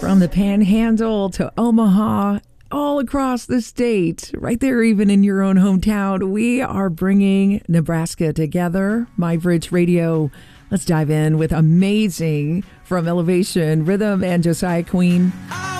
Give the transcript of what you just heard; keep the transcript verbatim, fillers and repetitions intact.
From the Panhandle to Omaha, all across the state, right there even in your own hometown, we are bringing Nebraska together. My Bridge Radio. Let's dive in with amazing from Elevation, Rhythm, and Josiah Queen.